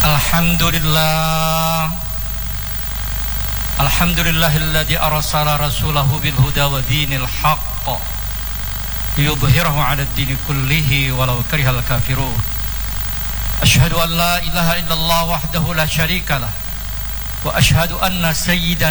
Alhamdulillah. Alhamdulillahilladzi arsala rasulahu bil huda wa dinil haqq liyudhhirahu 'ala ad-dini kullihi walau karihal kafirun. Asyhadu an la ilaha illallah wahdahu la syarika lah wa asyhadu anna sayyidana